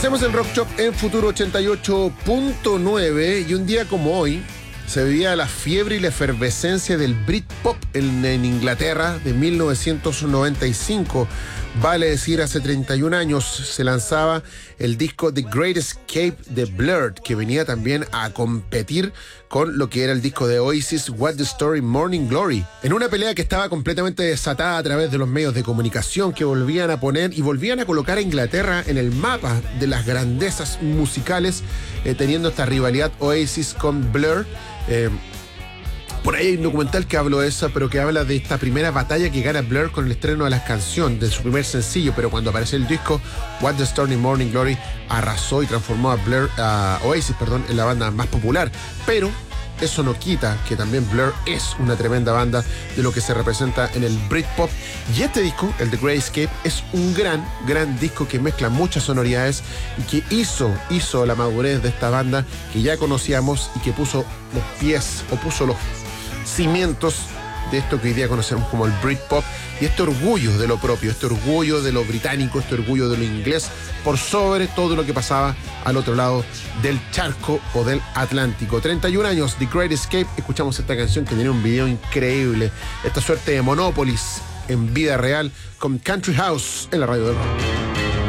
Hacemos el Rock Shop en Futuro 88.9 y un día como hoy se vivía la fiebre y la efervescencia del Britpop en Inglaterra de 1995. Vale decir, hace 31 años se lanzaba el disco The Great Escape de Blur, que venía también a competir con lo que era el disco de Oasis, What's the Story, Morning Glory, en una pelea que estaba completamente desatada a través de los medios de comunicación que volvían a poner y volvían a colocar a Inglaterra en el mapa de las grandezas musicales, teniendo esta rivalidad Oasis con Blur. Por ahí hay un documental que hablo de esa, pero que habla de esta primera batalla que gana Blur con el estreno de la canción, de su primer sencillo, pero cuando aparece el disco, What's the Story, Morning Glory arrasó y transformó a Oasis, en la banda más popular. Pero eso no quita que también Blur es una tremenda banda de lo que se representa en el Britpop. Y este disco, el The Great Escape, es un gran disco que mezcla muchas sonoridades y que hizo la madurez de esta banda que ya conocíamos y que puso los cimientos de esto que hoy día conocemos como el Britpop, y este orgullo de lo propio, este orgullo de lo británico, este orgullo de lo inglés, por sobre todo lo que pasaba al otro lado del charco o del Atlántico. 31 años, The Great Escape. Escuchamos esta canción que tiene un video increíble, esta suerte de Monopolis en vida real, con Country House en la radio del rock.